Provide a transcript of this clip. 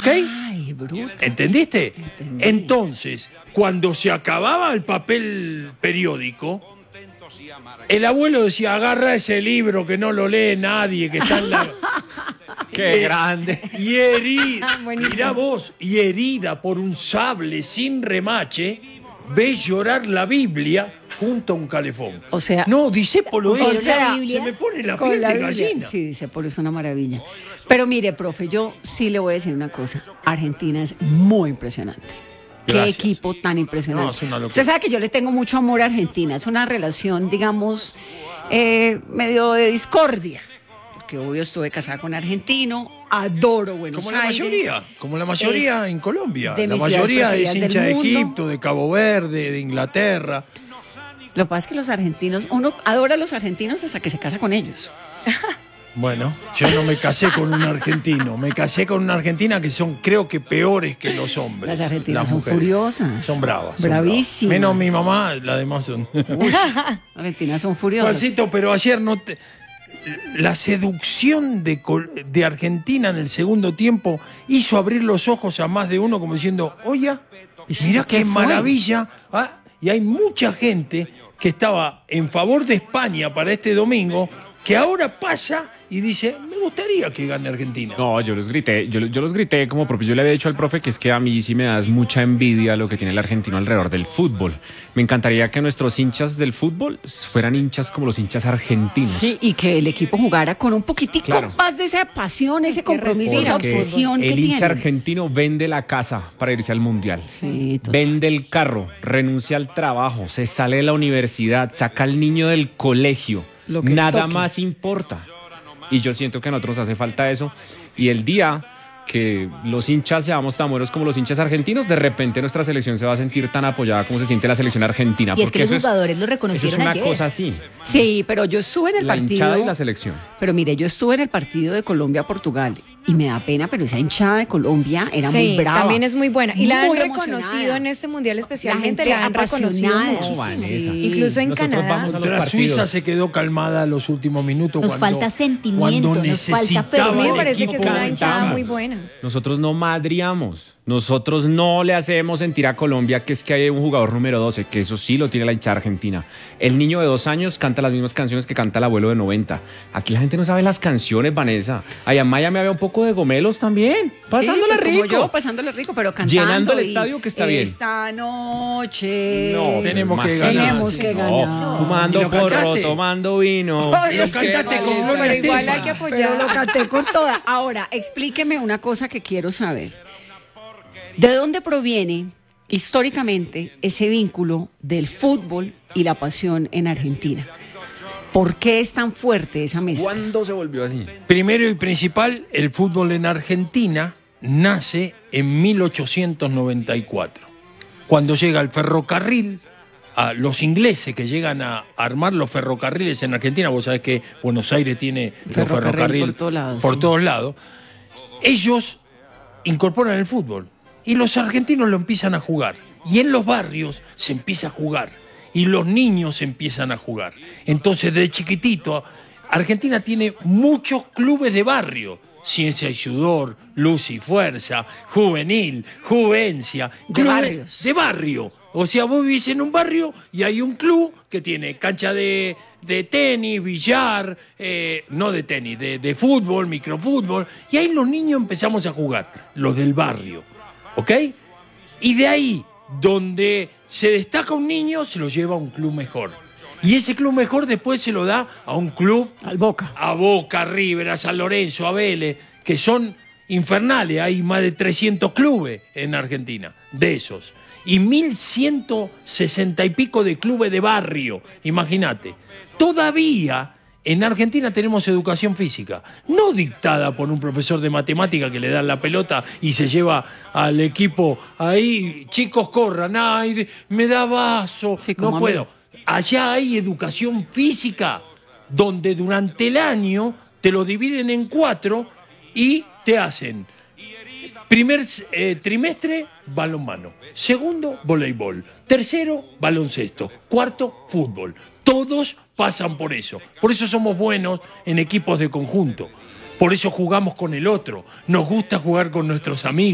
¿Ok? Ay, bruto. ¿Entendiste? Entendí. Entonces, cuando se acababa el papel periódico, el abuelo decía, agarra ese libro que no lo lee nadie, que está en la... ¡Qué grande! Y herida, Buenísimo. mirá vos, y herida por un sable sin remache, ves llorar la Biblia junto a un calefón. O sea- No, Discépolo O es, sea, se me pone la Con piel la de Biblia. gallina. Sí, dice, por eso es una maravilla. Pero mire, profe, yo sí le voy a decir una cosa. Argentina es muy impresionante. Qué Gracias. equipo tan impresionante. No, es una locura. Usted sabe que yo le tengo mucho amor a Argentina. Es una relación, digamos, medio de discordia. Porque obvio estuve casada con argentino, adoro Buenos Como la Aires. mayoría, como la mayoría Es en Colombia. de La mis ciudades mayoría es preferidas hincha del de mundo. Egipto, de Cabo Verde, de Inglaterra. Lo que pasa es que los argentinos, uno adora a los argentinos hasta que se casa con ellos. Bueno, yo no me casé con un argentino, me casé con una argentina que son, creo que peores que los hombres. Las argentinas son mujeres. furiosas. Son bravas. son Bravísimas. bravas. Menos mi mamá, las demás son. Argentinas son furiosas. Juancito, pero ayer no te... La seducción de Argentina en el segundo tiempo hizo abrir los ojos a más de uno como diciendo, oye, mirá ¿Qué qué fue? maravilla. Ah, y hay mucha gente que estaba en favor de España para este domingo, que ahora pasa y dice, me gustaría que gane Argentina. No, yo los grité, yo los grité como propio. Yo le había dicho al profe que es que a mí sí me das mucha envidia lo que tiene el argentino alrededor del fútbol. Me encantaría que nuestros hinchas del fútbol fueran hinchas como los hinchas argentinos. Sí, y que el equipo jugara con un poquitico Claro. más de esa pasión, ese compromiso, esa Porque obsesión que el hincha tiene. argentino vende la casa para irse al mundial. Sí, total. Vende el carro, renuncia al trabajo, se sale de la universidad, saca al niño del colegio. Lo que Nada toque. más importa. Y yo siento que a nosotros nos hace falta eso. Y el día que los hinchas seamos tan buenos como los hinchas argentinos, de repente nuestra selección se va a sentir tan apoyada como se siente la selección argentina. Y es que porque los eso jugadores lo eso es reconocieron una ayer. cosa así. Sí, pero yo estuve en el La partido. hinchada y la selección. Pero mire, yo estuve en el partido de Colombia-Portugal y me da pena, pero esa hinchada de Colombia era Sí, muy brava. también es muy buena. Y la han Muy reconocido emocionada. en este mundial especialmente, gente la han reconocido apasionada. muchísimo. Vanessa. Incluso en Nosotros Canadá. vamos a los Pero la partidos. Suiza se quedó calmada los últimos minutos. Nos cuando, falta sentimiento, cuando nos falta necesitaba A mí me el parece que equipo es una hinchada ganar. muy buena. Nosotros no madriamos, nosotros no le hacemos sentir a Colombia que es que hay un jugador número 12, que eso sí lo tiene la hinchada argentina. El niño de 2 años canta las mismas canciones que canta el abuelo de 90. Aquí la gente no sabe las canciones, Vanessa. Allá en Miami había un poco de gomelos también, pasándole Sí, pues como rico. yo, pasándole rico, pero cantando. Llenando el y estadio, que está bien. Esta noche. No, Tenemos que imagínate. ganar. Tenemos que No, ganar. ¿Y fumando lo porro, cantaste? tomando vino. Ay, Lo es que cantaste con vale, Gloria Pero igual Estefan. hay que Pero lo apoyar. canté con toda. Ahora, explíqueme una cosa que quiero saber. ¿De dónde proviene históricamente ese vínculo del fútbol y la pasión en Argentina? ¿Por qué es tan fuerte esa mezcla? ¿Cuándo se volvió así? Primero y principal, el fútbol en Argentina nace en 1894, cuando llega el ferrocarril, a los ingleses que llegan a armar los ferrocarriles en Argentina. Vos sabés que Buenos Aires tiene los Ferrocarril ferrocarriles por todos lados, por sí. todos lados. Ellos incorporan el fútbol y los argentinos lo empiezan a jugar. Y en los barrios se empieza a jugar y los niños empiezan a jugar. Entonces, de chiquitito, Argentina tiene muchos clubes de barrio. Ciencia y Sudor, Luz y Fuerza, Juvenil, Juvencia. De clubes barrios. De barrio. O sea, vos vivís en un barrio y hay un club que tiene cancha de tenis, billar, no de tenis, de fútbol, microfútbol. Y ahí los niños empezamos a jugar, los del barrio. ¿Ok? Y de ahí, donde se destaca un niño, se lo lleva a un club mejor. Y ese club mejor después se lo da a un club, Al Boca. a Boca, a River, a San Lorenzo, a Vélez, que son infernales. Hay más de 300 clubes en Argentina, de esos. Y 1.160 y pico de clubes de barrio, imagínate. Todavía en Argentina tenemos educación física, no dictada por un profesor de matemática que le da la pelota y se lleva al equipo ahí, chicos corran, ay, me da vaso, Sí, como no a mí. puedo. Allá hay educación física, donde durante el año te lo dividen en 4 y te hacen primer trimestre, balonmano. Segundo, voleibol. Tercero, baloncesto. Cuarto, fútbol. Todos pasan por eso. Por eso somos buenos en equipos de conjunto. Por eso jugamos con el otro. Nos gusta jugar con nuestros amigos.